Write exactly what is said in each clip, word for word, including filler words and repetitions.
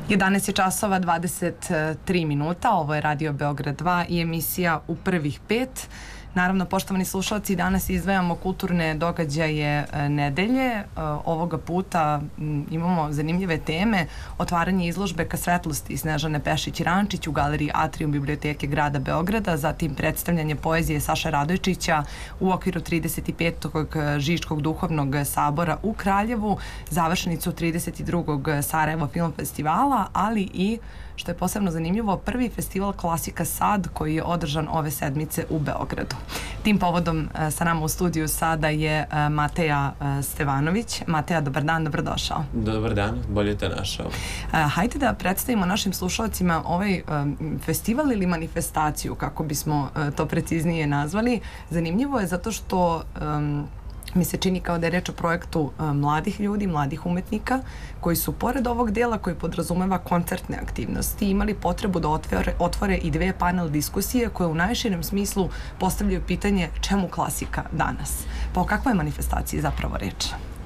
jedanaest je časova dvadeset tri minuta, ovo je Radio Beograd dva i emisija U prvih pet. Naravno, poštovani slušalci, danas izdvajamo kulturne događaje nedelje. Ovoga puta imamo zanimljive teme: otvaranje izložbe Ka svetlosti Snežane Pešić-Rančić u galeriji Atrium biblioteke grada Beograda, zatim predstavljanje poezije Saše Radojčića u okviru trideset petog Žičkog duhovnog sabora u Kraljevu, završenicu trideset drugog Sarajevo film festivala, ali i, što je posebno zanimljivo, prvi festival Klasika Sad koji je održan ove sedmice u Beogradu. Tim povodom sa nama u studiju sada je Mateja Stevanović. Mateja, dobar dan, dobrodošao. Dobar dan, bolje te našao. Hajde da predstavimo našim slušalcima ovaj festival ili manifestaciju, kako bismo to preciznije nazvali. Zanimljivo je zato što um, mi se čini kao da je reč o projektu mladih ljudi, mladih umetnika, koji su pored ovog dela koji podrazumeva koncertne aktivnosti imali potrebu da otvore, otvore i dve panel diskusije koje u najširem smislu postavljaju pitanje čemu klasika danas. Pa o kakvoj manifestaciji zapravo reč?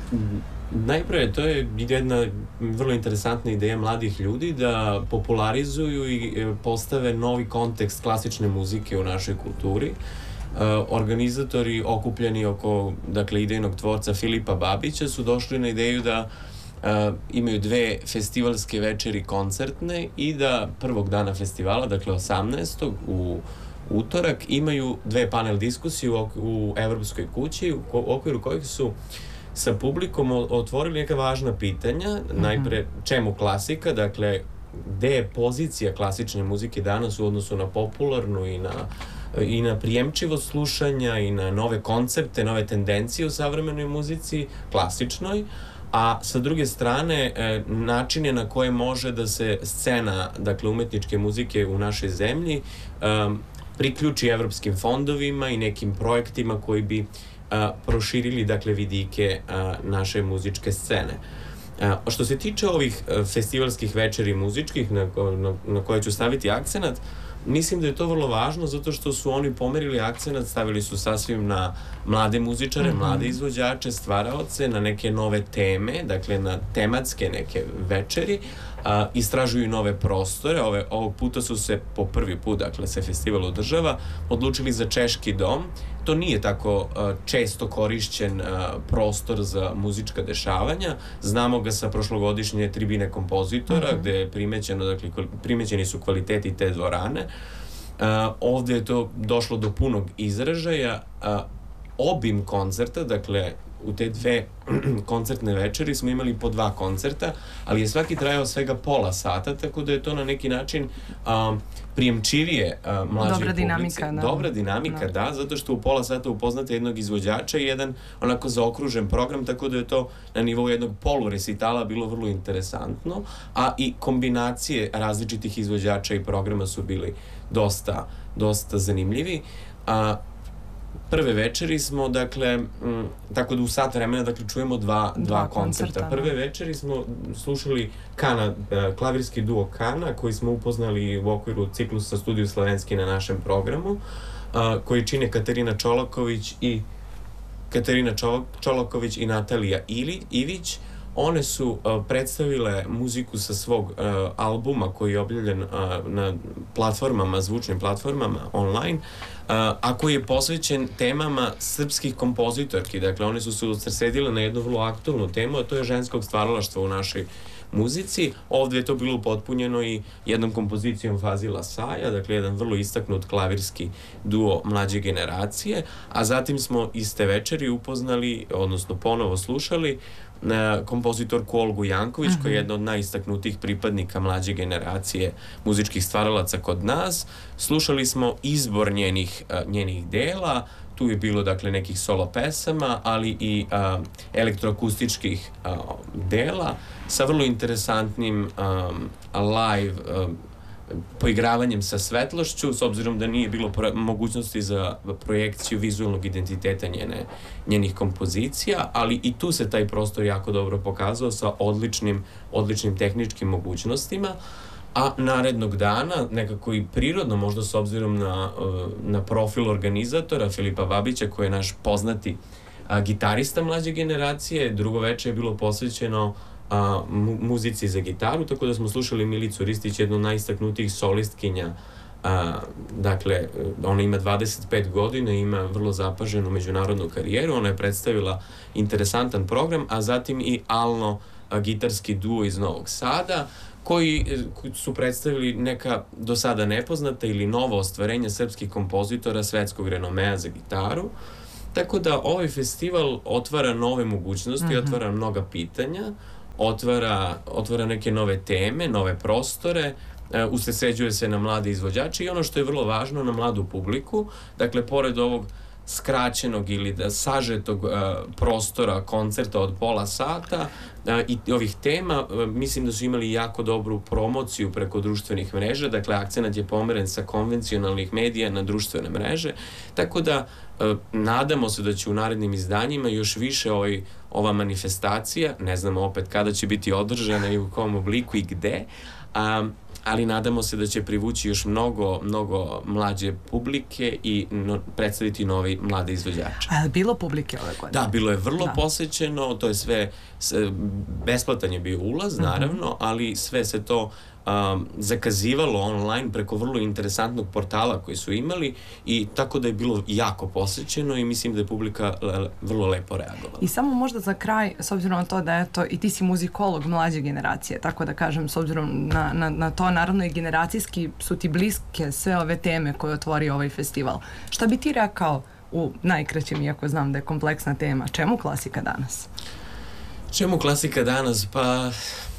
Najpre, to je jedna vrlo interesantna ideja mladih ljudi da popularizuju i postave novi kontekst klasične muzike u našoj kulturi. Uh, organizatori okupljeni oko, dakle, idejnog tvorca Filipa Babića su došli na ideju da uh, imaju dve festivalske večeri koncertne i da prvog dana festivala, dakle osamnaestog u utorak, imaju dve panel diskusije u, u Evropskoj kući u, u okviru kojih su sa publikom otvorili neka važna pitanja. Mm-hmm. Najpre, čemu klasika, dakle, gde je pozicija klasične muzike danas u odnosu na popularnu i na i na prijemčivost slušanja i na nove koncepte, nove tendencije u savremenoj muzici, klasičnoj, a sa druge strane načine na koje može da se scena, dakle, umetničke muzike u našoj zemlji um, priključi evropskim fondovima i nekim projektima koji bi uh, proširili, dakle, vidike uh, naše muzičke scene. Uh, što se tiče ovih uh, festivalskih večeri muzičkih na, na, na koje ću staviti akcenat, mislim da je to vrlo važno zato što su oni pomerili akcenat, stavili su sasvim na mlade muzičare, mm-hmm. mlade izvođače, stvaraoce, na neke nove teme, dakle na tematske neke večeri, a, istražuju nove prostore. Ove, ovog puta su se po prvi put, dakle se festival održava, odlučili za Češki dom. To nije tako a, često korišćen a, prostor za muzička dešavanja. Znamo ga sa prošlogodišnje tribine kompozitora, mm-hmm. gde je primećeno, dakle, primećeni su kvaliteti te dvorane. Uh, ovde je to došlo do punog izražaja. Uh, obim koncerta, dakle, u te dve koncertne večeri smo imali po dva koncerta, ali je svaki trajao svega pola sata, tako da je to na neki način um, prijemčivije uh, mlađoj Dobra publici. dinamika, da. Dobra dinamika, da. da, zato što u pola sata upoznate jednog izvođača i jedan onako zaokružen program, tako da je to na nivou jednog poluresitala bilo vrlo interesantno, a i kombinacije različitih izvođača i programa su bili dosta, dosta zanimljivi. A, Prve večeri smo, dakle, m, tako da u sat vremena, dakle, čujemo dva, dva, dva koncerta. koncerta. Prve večeri smo slušali Kana, klavirski duo Kana, koji smo upoznali u okviru ciklusa Studiju Slavenski na našem programu, a, koji čine Katarina Čolaković i Katarina Čolaković i Natalija Ili, Ivić. One su uh, predstavile muziku sa svog uh, albuma koji je objavljen uh, na platformama, zvučnim platformama online, uh, a koji je posvećen temama srpskih kompozitorki. Dakle, one su se usredsredile na jednu vrlo aktualnu temu, a to je ženskog stvaralaštva u našoj muzici. Ovdje je to bilo upotpunjeno i jednom kompozicijom Fazila Saja, dakle jedan vrlo istaknut klavirski duo mlađe generacije, a zatim smo iste večeri upoznali, odnosno ponovo slušali na kompozitorku Olgu Janković, uh-huh. koja je jedna od najistaknutijih pripadnika mlađe generacije muzičkih stvaralaca kod nas. Slušali smo izbor njenih, njenih dela, tu je bilo, dakle, nekih solo pesama, ali i uh, elektroakustičkih uh, dela sa vrlo interesantnim um, live uh, poigravanjem sa svetlošću, s obzirom da nije bilo pro- mogućnosti za projekciju vizualnog identiteta njene, njenih kompozicija, ali i tu se taj prostor jako dobro pokazao sa odličnim, odličnim tehničkim mogućnostima. A narednog dana, nekako i prirodno, možda s obzirom na, na profil organizatora Filipa Babića, koji je naš poznati a, gitarista mlađe generacije, drugo veče je bilo posvećeno a, mu, muzici za gitaru, tako da smo slušali Milicu Ristić, jednu od najistaknutijih solistkinja. A, dakle, ona ima dvadeset pet godina, ima vrlo zapaženu međunarodnu karijeru, ona je predstavila interesantan program, a zatim i Alno, a, gitarski duo iz Novog Sada, koji su predstavili neka do sada nepoznata ili novo ostvarenja srpskih kompozitora svetskog renomea za gitaru. Tako da ovaj festival otvara nove mogućnosti, mm-hmm. otvara mnoga pitanja, otvara, otvara neke nove teme, nove prostore, uh, usredsređuje se na mlade izvođače i ono što je vrlo važno, na mladu publiku. Dakle, pored ovog skraćenog ili da sažetog uh, prostora koncerta od pola sata uh, i ovih tema, uh, mislim da su imali jako dobru promociju preko društvenih mreža, dakle akcenat je pomeren sa konvencionalnih medija na društvene mreže, tako da uh, nadamo se da će u narednim izdanjima još više ovaj, ova manifestacija, ne znamo opet kada će biti održana i u kom obliku i gde, um, ali nadamo se da će privući još mnogo, mnogo mlađe publike i no, predstaviti novi mlade izvođače. A je bilo publike ove godine? Da, bilo je vrlo da. posećeno, to je sve, sve, besplatan je bio ulaz, naravno, mm-hmm. ali sve se to um, zakazivalo online preko vrlo interesantnog portala koji su imali i tako da je bilo jako posećeno i mislim da je publika le, vrlo lepo reagovala. I samo možda za kraj, s obzirom na to da eto, i ti si muzikolog mlađe generacije, tako da kažem, s obzirom na, na, na to, naravno i generacijski su ti bliske sve ove teme koje otvori ovaj festival. Šta bi ti rekao u najkraćem, iako znam da je kompleksna tema, čemu klasika danas? Čemu klasika danas? Pa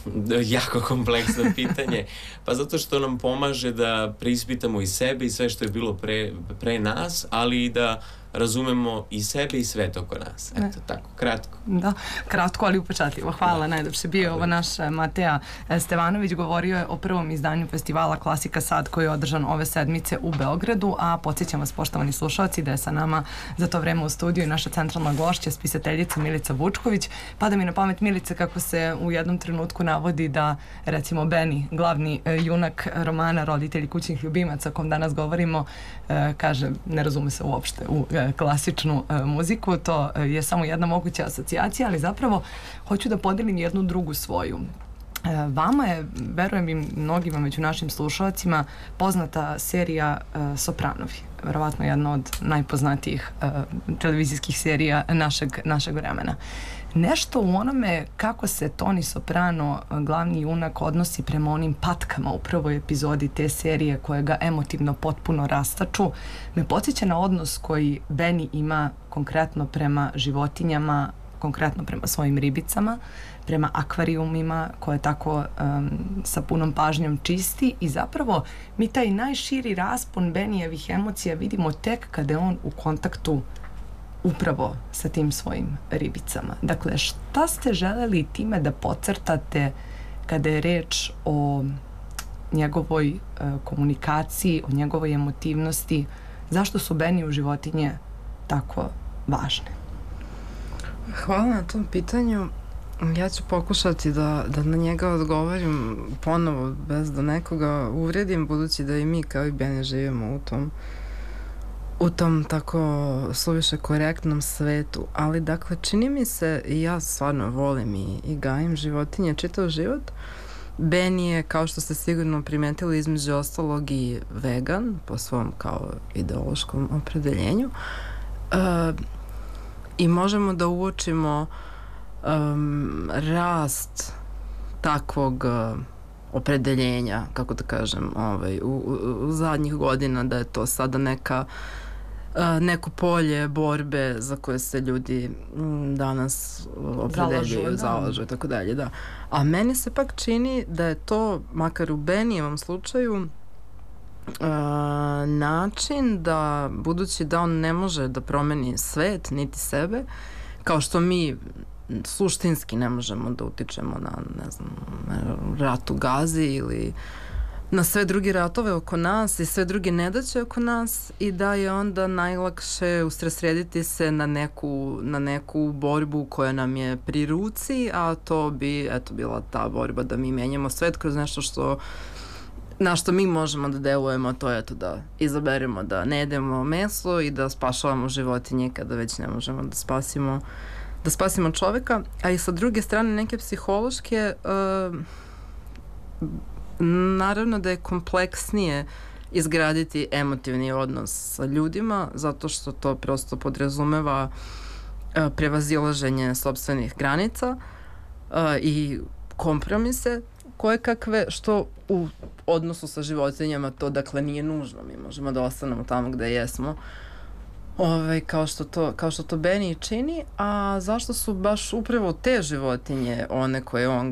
jako kompleksno pitanje. Pa zato što nam pomaže da preispitamo i sebe i sve što je bilo pre, pre nas, ali i da razumemo i sebe i svet oko nas. Eto, ne. Tako, kratko. Da, kratko, ali upečatljivo. Hvala, da. Najlepše. Bio je ovo naš Mateja Stevanović, govorio je o prvom izdanju festivala Klasika Sad, koji je održan ove sedmice u Beogradu, a podsjećam vas, poštovani slušalci, da je sa nama za to vreme u studiju i naša centralna gošća, spisateljica Milica Vučković. Pada mi na pamet, Milice, kako se u jednom trenutku navodi da, recimo, Beni, glavni e, junak romana Roditelji kućnih ljubimaca, o kom danas govorimo, e, kaže, ne razume se uopšte u klasičnu uh, muziku, to uh, je samo jedna moguća asocijacija, ali zapravo hoću da podelim jednu drugu svoju. Uh, vama je, verujem i mnogima među našim slušalcima, poznata serija uh, Sopranovi. Verovatno jedna od najpoznatijih uh, televizijskih serija našeg, našeg vremena. Nešto u onome kako se Toni Soprano, glavni junak, odnosi prema onim patkama u prvoj epizodi te serije koje ga emotivno potpuno rastaču, me podsjeća na odnos koji Beni ima konkretno prema životinjama, konkretno prema svojim ribicama, prema akvarijumima koje tako um, sa punom pažnjom čisti i zapravo mi taj najširi raspon Benijevih emocija vidimo tek kada je on u kontaktu upravo sa tim svojim ribicama. Dakle, šta ste želeli time da podcrtate kada je reč o njegovoj uh, komunikaciji, o njegovoj emotivnosti? Zašto su Beniju životinje tako važne? Hvala na tom pitanju. Ja ću pokušati da, da na njega odgovorim ponovo bez da nekoga uvredim, budući da i mi kao i Beni živimo u tom u tom tako suviše korektnom svetu, ali dakle čini mi se, i ja stvarno volim i, i gajim životinje čitav život. Beni je, kao što ste sigurno primetili, između ostalog i vegan po svom kao ideološkom opredeljenju, e, i možemo da uočimo um, rast takvog uh, opredeljenja, kako da kažem, ovaj, u, u, u zadnjih godina, da je to sada neka Uh, neko polje borbe za koje se ljudi m, danas opredeljuju, zalažu i tako dalje, da. A meni se pak čini da je to, makar u Benijevom slučaju, uh, način da, budući da on ne može da promeni svet, niti sebe, kao što mi suštinski ne možemo da utičemo na, ne znam, rat u Gazi ili na sve druge ratove oko nas i sve druge nedaće oko nas, i da je onda najlakše usredsrediti se na neku, na neku borbu koja nam je pri ruci, a to bi eto bila ta borba da mi menjamo svet kroz nešto što na što mi možemo da delujemo, to je eto da izaberemo da ne jedemo meso i da spašavamo životinje kada već ne možemo da spasimo da spasimo čoveka, a i sa druge strane neke psihološke, uh, naravno da je kompleksnije izgraditi emotivni odnos sa ljudima, zato što to prosto podrazumeva uh, prevazilaženje sopstvenih granica uh, i kompromise koje kakve, što u odnosu sa životinjama to dakle nije nužno. Mi možemo da ostanemo tamo gde jesmo. Ove, kao, što to, kao što to Benny čini, a zašto su baš upravo te životinje one koje on